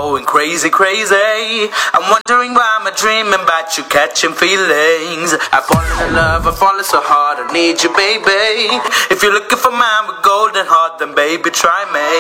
going crazy, crazy. I'm wondering why I'm dreaming about you catching feelings. I fall in love, I'm falling so hard, I need you, baby. If you're looking for mine with golden heart, then baby, try me.